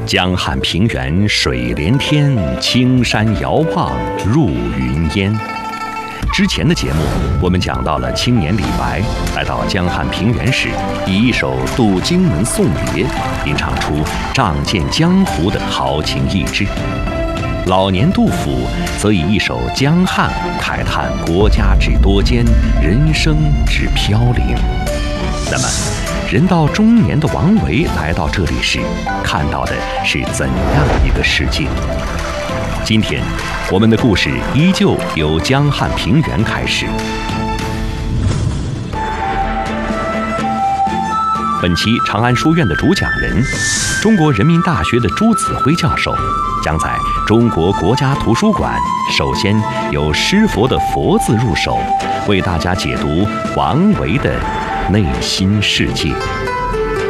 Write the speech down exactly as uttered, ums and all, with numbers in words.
江汉平原水连天，青山遥望入云烟。之前的节目，我们讲到了青年李白来到江汉平原时，以一首《渡荆门送别》，吟唱出仗剑江湖的豪情逸致。老年杜甫则以一首《江汉》慨叹国家之多艰，人生之飘零。那么，人到中年的王维来到这里时，看到的是怎样一个世界？今天，我们的故事依旧由江汉平原开始。本期长安书院的主讲人，中国人民大学的朱子辉教授，将在中国国家图书馆首先由诗佛的佛字入手，为大家解读王维的内心世界。